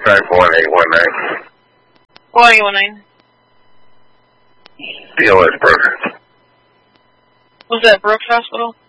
Contact 1819. 1819. POS Brooks. Was that Brooks Hospital?